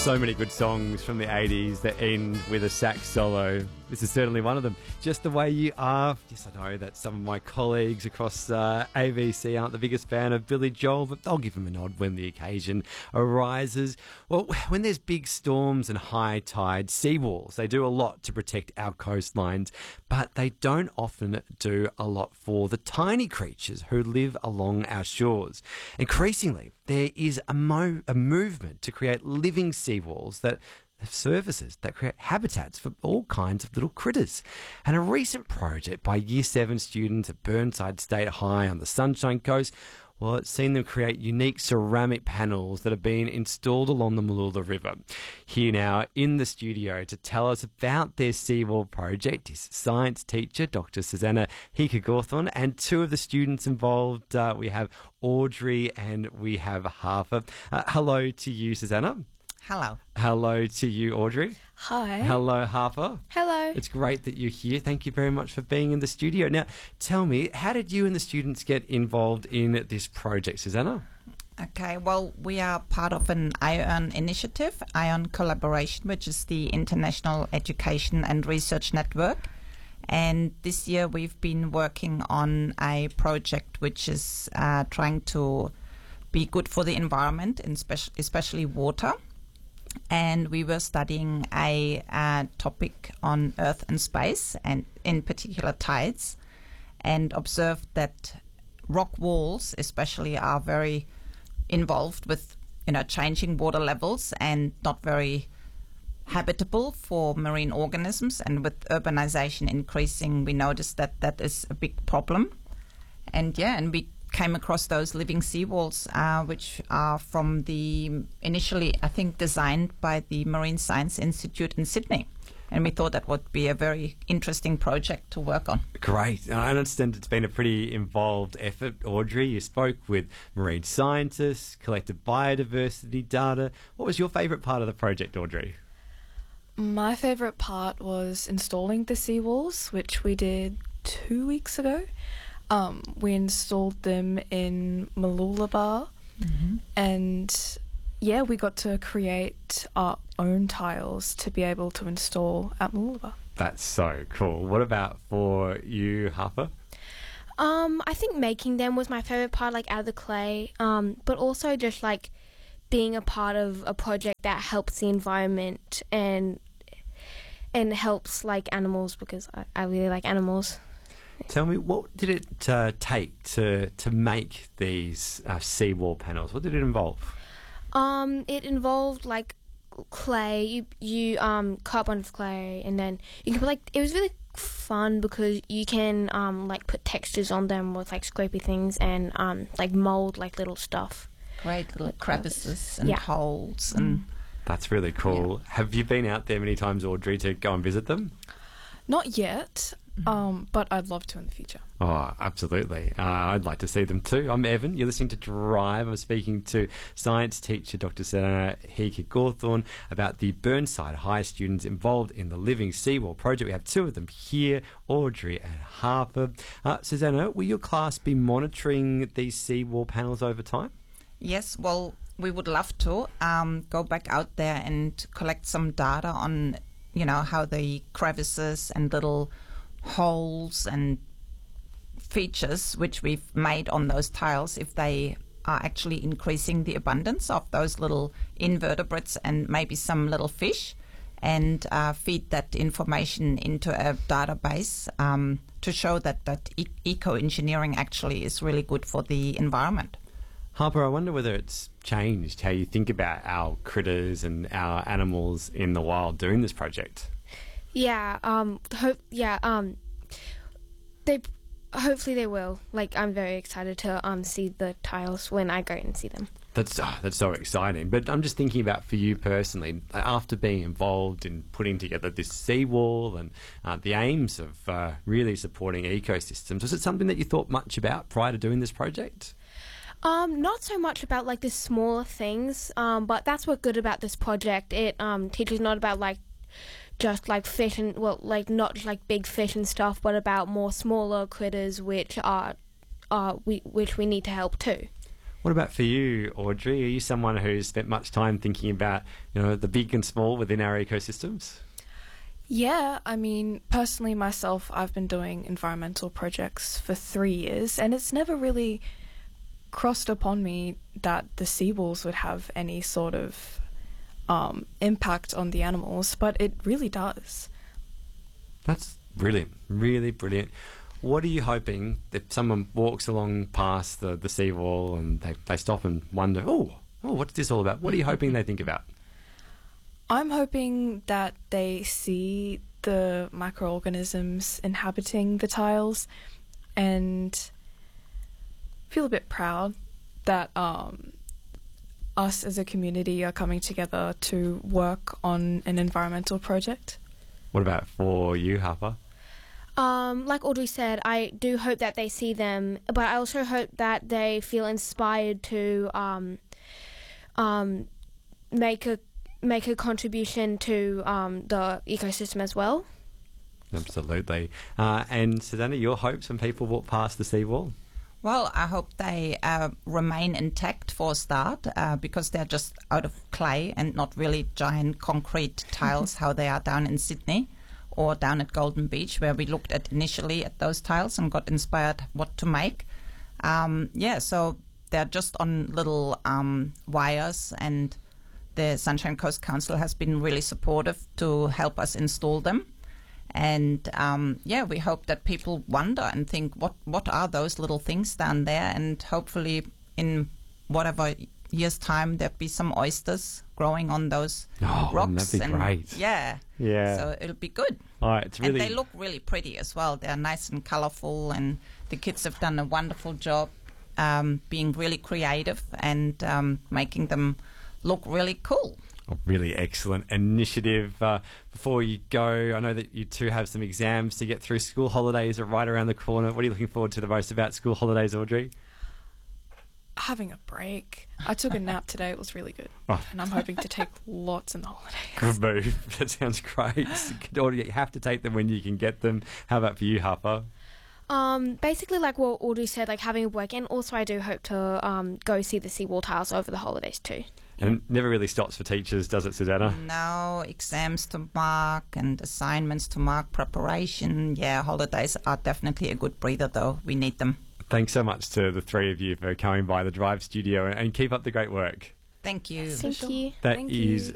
So many good songs from the 80s that end with a sax solo. This is certainly one of them. Just the Way You Are. Yes, I know that some of my colleagues across AVC aren't the biggest fan of Billy Joel, but I'll give him a nod when the occasion arises. Well, when there's big storms and high tide, seawalls, they do a lot to protect our coastlines, but they don't often do a lot for the tiny creatures who live along our shores. Increasingly, there is a movement to create living seawalls that have services that create habitats for all kinds of little critters. And a recent project by Year 7 students at Burnside State High on the Sunshine Coast, well, it's seen them create unique ceramic panels that have been installed along the Mooloolah River. Here now in the studio to tell us about their seawall project is science teacher Dr. Susanna Hika-Gawthorne, and two of the students involved. We have Audrey and we have Harper. Hello to you, Susanna. Hello. Hello to you, Audrey. Hi. Hello, Harper. Hello. It's great that you're here. Thank you very much for being in the studio. Now, tell me, how did you and the students get involved in this project, Susanna? Okay, well, we are part of an ION initiative, ION Collaboration, which is the International Education and Research Network. And this year we've been working on a project which is trying to be good for the environment, and especially water. And we were studying a topic on Earth and space, and in particular tides, and observed that rock walls especially are very involved with, changing water levels and not very habitable for marine organisms. And with urbanization increasing, we noticed that that is a big problem. And we came across those living seawalls, which are from the initially, I think, designed by the Marine Science Institute in Sydney. And we thought that would be a very interesting project to work on. Great. I understand it's been a pretty involved effort. Audrey, you spoke with marine scientists, collected biodiversity data. What was your favourite part of the project, Audrey? My favourite part was installing the seawalls, which we did 2 weeks ago. We installed them in Mooloolaba, and we got to create our own tiles to be able to install at Mooloolaba. That's so cool. What about for you, Harper? I think making them was my favourite part, like out of the clay, but also just like being a part of a project that helps the environment and helps like animals, because I really like animals. Tell me, what did it take to make these seawall panels? What did it involve? It involved like clay. You cut a bunch of clay, and then you can put it was really fun because you can put textures on them with like scrapey things and mold like little stuff. Great little crevices and holes and. That's really cool. Yeah. Have you been out there many times, Audrey, to go and visit them? Not yet, but I'd love to in the future. Oh, absolutely. I'd like to see them too. I'm Evan. You're listening to Drive. I'm speaking to science teacher Dr. Susanna Hika-Gawthorne about the Burnside High students involved in the Living Seawall project. We have two of them here, Audrey and Harper. Susanna, will your class be monitoring these seawall panels over time? Yes, well, we would love to go back out there and collect some data on how the crevices and little holes and features which we've made on those tiles, if they are actually increasing the abundance of those little invertebrates and maybe some little fish, and feed that information into a database to show that eco-engineering actually is really good for the environment. Harper, I wonder whether it's changed how you think about our critters and our animals in the wild doing this project. Yeah, hopefully they will. Like, I'm very excited to see the tiles when I go and see them. That's so exciting. But I'm just thinking about for you personally, after being involved in putting together this seawall and the aims of really supporting ecosystems, was it something that you thought much about prior to doing this project? Not so much about like the smaller things, but that's what's good about this project. It teaches not about like just like fish and not just like big fish and stuff, but about more smaller critters which we need to help too. What about for you, Audrey? Are you someone who's spent much time thinking about, the big and small within our ecosystems? Yeah, I mean, personally myself, I've been doing environmental projects for 3 years, and it's never really crossed upon me that the seawalls would have any sort of impact on the animals, but it really does. That's brilliant, really brilliant. What are you hoping if someone walks along past the seawall and they stop and wonder, oh, what's this all about? What are you hoping they think about? I'm hoping that they see the microorganisms inhabiting the tiles and feel a bit proud that us as a community are coming together to work on an environmental project. What about for you, Harper? Like Audrey said, I do hope that they see them, but I also hope that they feel inspired to make a contribution to the ecosystem as well. Absolutely. And Susanna, your hopes when people walk past the seawall? Well, I hope they remain intact for a start, because they're just out of clay and not really giant concrete tiles how they are down in Sydney or down at Golden Beach, where we looked at initially at those tiles and got inspired what to make. So they're just on little wires, and the Sunshine Coast Council has been really supportive to help us install them. And we hope that people wonder and think, what are those little things down there? And hopefully in whatever year's time, there'll be some oysters growing on those rocks. That'd be great. Yeah. So it'll be good. All right, it's really... And they look really pretty as well. They're nice and colourful, and the kids have done a wonderful job being really creative and making them look really cool. A really excellent initiative. Before you go, I know that you two have some exams to get through. School holidays are right around the corner. What are you looking forward to the most about school holidays, Audrey? Having a break. I took a nap today. It was really good. Oh. And I'm hoping to take lots in the holidays. Good move. That sounds great. You have to take them when you can get them. How about for you, Harper? Basically, like what Audrey said, like having a break, and also I do hope to go see the seawall tiles over the holidays too. And it never really stops for teachers, does it, Susanna? No, exams to mark and assignments to mark, preparation. Yeah, holidays are definitely a good breather, though. We need them. Thanks so much to the three of you for coming by the Drive studio, and keep up the great work. Thank you. Thank you. That is